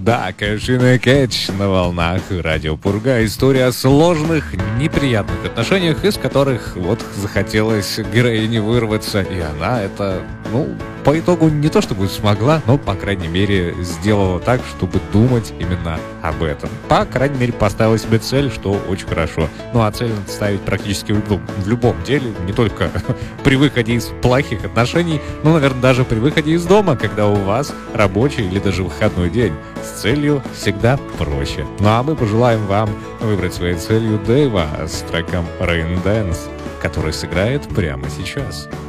Да, Кэшин Кэтч на волнах Радио Пурга. История о сложных, неприятных отношениях, из которых вот захотелось героине вырваться. И она это, по итогу не то чтобы смогла, но, по крайней мере, сделала так, чтобы думать именно об этом. По крайней мере, поставила себе цель, что очень хорошо. Ну, а цель надо ставить практически в любом деле, не только при выходе из плохих отношений, но, наверное, даже при выходе из дома, когда у вас рабочий или даже выходной день. С целью всегда проще. Ну, а мы пожелаем вам выбрать своей целью Дэйва с треком Rain Dance, который сыграет прямо сейчас.